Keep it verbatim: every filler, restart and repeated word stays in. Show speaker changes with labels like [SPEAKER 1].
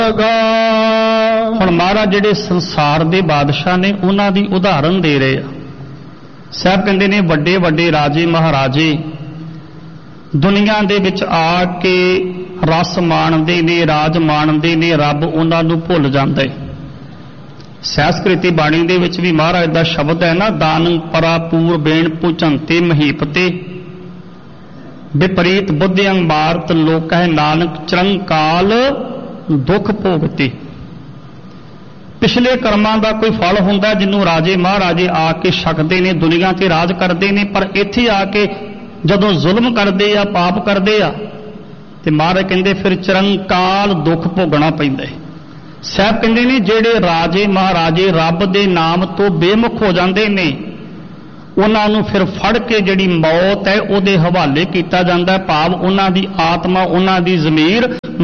[SPEAKER 1] ਹੁਣ ਮਹਾਰਾਜ ਜਿਹੜੇ ਸੰਸਾਰ ਦੇ ਬਾਦਸ਼ਾਹ ਨੇ ਉਹਨਾਂ ਦੀ ਉਦਾਹਰਨ ਦੇ ਰਹੇ ਆ। ਸਾਹਿਬ ਕਹਿੰਦੇ ਨੇ ਵੱਡੇ ਵੱਡੇ ਰਾਜੇ ਮਹਾਰਾਜੇ ਦੁਨੀਆ ਦੇ ਵਿੱਚ ਆ ਕੇ ਰਸ ਮਾਣਦੇ ਨੇ, ਰਾਜ ਮਾਣਦੇ ਨੇ, ਰੱਬ ਉਹਨਾਂ ਨੂੰ ਭੁੱਲ ਜਾਂਦਾ ਹੈ। ਸੈਸਕ੍ਰਿਤੀ ਬਾਣੀ ਦੇ ਵਿੱਚ ਵੀ ਮਹਾਰਾਜ ਦਾ ਸ਼ਬਦ ਹੈ ਨਾ, ਦਾਨੰ ਪਰਾਪੂਰ ਬੇਣ ਪੁਚੰਤੇ ਮਹੀਪਤੇ ਵਿਪਰੀਤ ਬੁੱਧਿਅੰ ਮਾਰਤ ਲੋਕਹਿ ਨਾਨਕ ਚਰੰਕਾਲ ਦੁੱਖ ਭੋਗਤੇ। ਪਿਛਲੇ ਕਰਮਾਂ ਦਾ ਕੋਈ ਫਲ ਹੁੰਦਾ ਜਿਹਨੂੰ ਰਾਜੇ ਮਹਾਰਾਜੇ ਆ ਕੇ ਛਕਦੇ ਨੇ, ਦੁਨੀਆ ਤੇ ਰਾਜ ਕਰਦੇ ਨੇ, ਪਰ ਇੱਥੇ ਆ ਕੇ ਜਦੋਂ ਜ਼ੁਲਮ ਕਰਦੇ ਆ, ਪਾਪ ਕਰਦੇ ਆ, ਤੇ ਮਹਾਰਾਜ ਕਹਿੰਦੇ ਫਿਰ ਚਰੰਕਾਲ ਦੁੱਖ ਭੋਗਣਾ ਪੈਂਦਾ ਹੈ। ਸਾਹਿਬ ਕਹਿੰਦੇ ਨੇ ਜਿਹੜੇ ਰਾਜੇ ਮਹਾਰਾਜੇ ਰੱਬ ਦੇ ਨਾਮ ਤੋਂ ਬੇਮੁਖ ਹੋ ਜਾਂਦੇ ਨੇ, ਉਹਨਾਂ ਨੂੰ ਫਿਰ ਫੜ ਕੇ ਜਿਹੜੀ ਮੌਤ ਹੈ ਉਹਦੇ ਹਵਾਲੇ ਕੀਤਾ ਜਾਂਦਾ, ਭਾਵ ਉਹਨਾਂ ਦੀ ਆਤਮਾ, ਉਹਨਾਂ ਦੀ ਜ਼ਮੀਰ